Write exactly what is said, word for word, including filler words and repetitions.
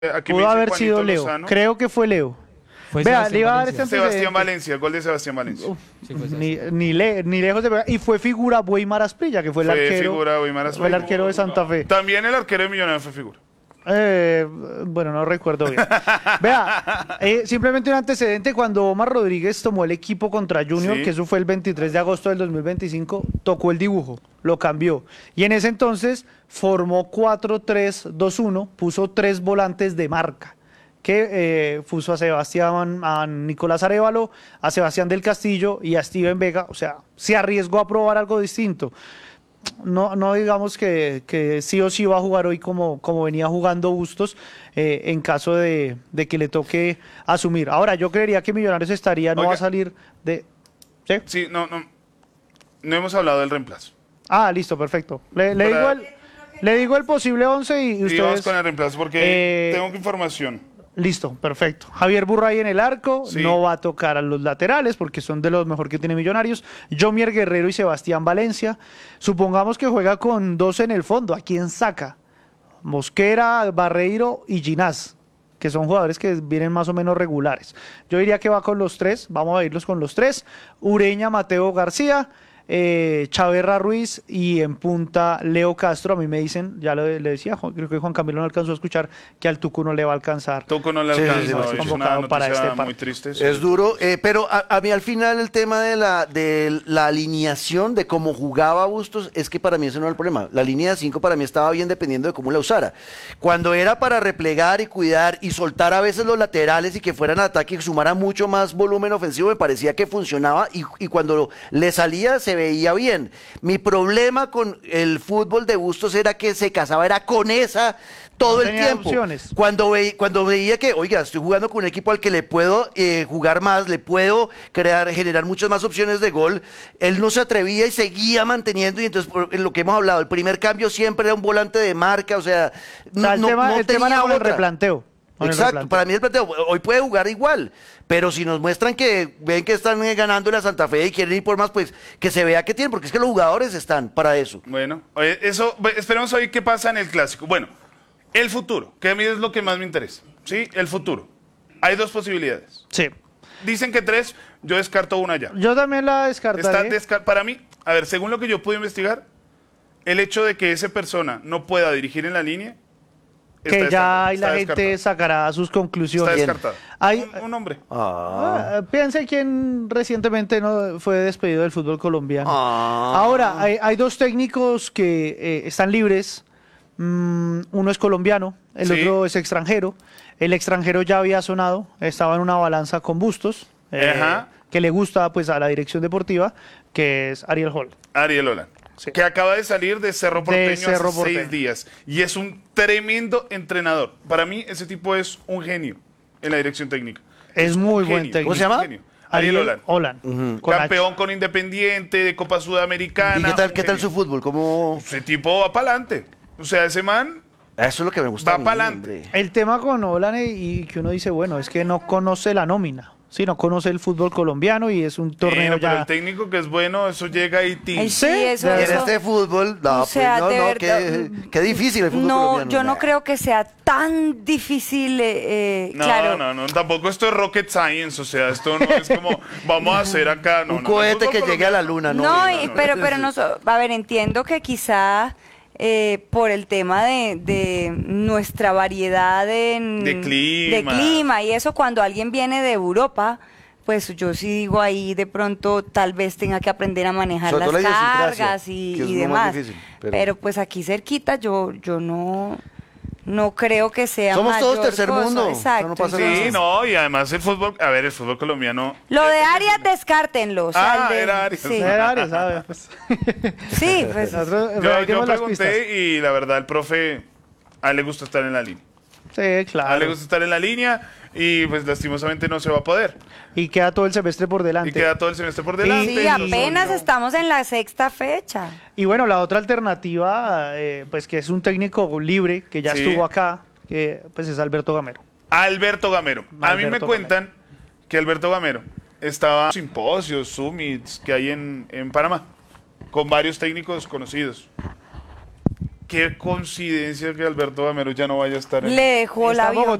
Aquí me Pudo dice haber Juanito sido Leo. Lozano. Creo que fue Leo. Fue Vea, Sebastián le iba a dar Valencia. este Sebastián antecedente. Valencia, el gol de Sebastián Valencia. Uf, Sí, fue ni, Sebastián. ni, le- ni lejos de... Y fue figura Weimar Asprilla, que fue el Fue arquero. figura Weimar Fue el Asprilla. arquero de Santa Fe. También el arquero de Millonarios fue figura. Eh, bueno, no recuerdo bien. Vea, eh, simplemente un antecedente, cuando Omar Rodríguez tomó el equipo contra Junior, Sí. que eso fue el veintitrés de agosto del dos mil veinticinco, tocó el dibujo, lo cambió. Y en ese entonces formó cuatro tres dos uno, puso tres volantes de marca, que eh, puso a Sebastián, a Nicolás Arévalo, a Sebastián del Castillo y a Steven Vega. O sea, se arriesgó a probar algo distinto. No, no digamos que, que sí o sí va a jugar hoy como, como venía jugando Bustos, eh, en caso de, de que le toque asumir. Ahora, yo creería que Millonarios estaría, no Oiga. va a salir de... ¿Sí? Sí, no, no. No hemos hablado del reemplazo. Ah, listo, perfecto. Le, le Para- digo, el, le digo el posible once y, y Y vamos ustedes... con el reemplazo porque eh, tengo información. Listo, perfecto. Javier Burray en el arco, Sí. no va a tocar a los laterales porque son de los mejor que tiene Millonarios. Jomier Guerrero y Sebastián Valencia. Supongamos que juega con dos en el fondo. ¿A quién saca? Mosquera, Barreiro y Ginás, que son jugadores que vienen más o menos regulares. Yo diría que va con los tres, vamos a irlos con los tres. Ureña, Mateo García, eh, Chaverra Ruiz y en punta Leo Castro. A mí me dicen, ya lo, le decía, Juan- creo que Juan Camilo no alcanzó a escuchar, que al Tucu no le va a alcanzar. Toco no le Sí, sí, alcanza. sí, hoy, sí, es convocado una para noticia este par- muy triste. sí. Es duro, eh, pero a, a mí al final el tema de la, de la alineación, de cómo jugaba Bustos, es que para mí ese no era el problema. La línea de cinco para mí estaba bien dependiendo de cómo la usara. Cuando era para replegar y cuidar y soltar a veces los laterales y que fueran ataque y sumara mucho más volumen ofensivo, me parecía que funcionaba y, y cuando le salía se veía bien. Mi problema con el fútbol de Bustos era que se casaba, era con esa todo No el tenía tiempo. opciones. Cuando, ve- cuando veía que, oiga, estoy jugando con un equipo al que le puedo eh, jugar más, le puedo crear, generar muchas más opciones de gol, él no se atrevía y seguía manteniendo, y entonces, por en lo que hemos hablado, el primer cambio siempre era un volante de marca, o sea, O sea, el no, tema, no el tema tenía era con el otra. replanteo. con el Exacto, replanteo. para mí el planteo, hoy puede jugar igual, pero si nos muestran que ven que están eh, ganando la Santa Fe y quieren ir por más, pues que se vea que tienen, porque es que los jugadores están para eso. Bueno, oye, eso, ve- esperemos hoy qué pasa en el clásico. Bueno, el futuro, que a mí es lo que más me interesa. ¿Sí? El futuro. Hay dos posibilidades. Sí. Dicen que tres, yo descarto una ya. Yo también la Está descartaré. desca- para mí, a ver, según lo que yo pude investigar, el hecho de que esa persona no pueda dirigir en la línea, que está ya descartado, ahí la está gente descartado. sacará sus Está conclusiones. descartado. Hay- Un, un hombre. Ah. Ah, piense quién recientemente no fue despedido del fútbol colombiano. Ah. Ahora, hay, hay dos técnicos que eh, están libres. Mm, uno es colombiano, el Sí. otro es extranjero. El extranjero ya había sonado, estaba en una balanza con Bustos, eh, Ajá. que le gusta pues a la dirección deportiva, que es Ariel Hall. Ariel Olan. Sí. Que acaba de salir de Cerro Porteño Cerro hace Porteño. seis días. Y es un tremendo entrenador. Para mí, ese tipo es un genio en la dirección técnica. Es un muy genio, buen técnico. ¿Cómo se llama? un genio. Ariel Olan. Olan. Con Campeón con Independiente, de Copa Sudamericana. ¿Y qué tal, un qué tal genio. su fútbol? ¿Cómo? Ese tipo va para adelante. O sea, ese man Eso es lo que me gusta. Va a mí, pa'lante. hombre. El tema con Olan y, y que uno dice, bueno, es que no conoce la nómina, sí, no conoce el fútbol colombiano y es un torneo Bueno, pero ya. el técnico que es bueno, eso llega y ti. Ay, sí, Sí, eso, de Y en eso- este fútbol, no, O sea, pues, no, de no, verdad, qué, qué difícil el fútbol No, colombiano. yo no Nah. creo que sea tan difícil, eh, eh, No, claro. no, no, tampoco esto es rocket science, o sea, esto no es como vamos a hacer acá, no, Un no, no, cohete el que fútbol llegue a la colombiano- luna, ¿no? No, y- pero, pero no, so- a ver, entiendo que quizá eh, por el tema de, de nuestra variedad en- De clima. de clima y eso, cuando alguien viene de Europa, pues yo sí digo ahí de pronto tal vez tenga que aprender a manejar Sobre las todo la idiosincrasia, cargas y, que es y lo más demás. difícil, pero... pero- pues aquí cerquita yo, yo no, no creo que sea Somos todos mayor tercer cosa. mundo, Exacto. no pasa Sí, entonces- no, y además el fútbol, a ver, el fútbol colombiano. Lo de Arias, descártenlo. o sea, Ah, el de- era Arias. Sí, Era Ares, ¿sabes? Pues, sí, pues, nosotros Yo, yo revisemos las pistas. pregunté y la verdad el profe, a él le gusta estar en la línea. Sí, A él le claro. gusta estar en la línea y pues lastimosamente no se va a poder. Y queda todo el semestre por Y delante. queda todo el semestre por delante. sí, y apenas no- estamos en la sexta fecha. Y bueno, la otra alternativa, eh, pues que es un técnico libre que ya Sí. estuvo acá, que pues es Alberto Gamero. Alberto Gamero. A mí me Alberto cuentan que Alberto Gamero estaba en simposios, summits que hay en, en Panamá, con varios técnicos conocidos. qué coincidencia que Alberto Gamero ya no vaya a estar en... Le dejó el Está en avión.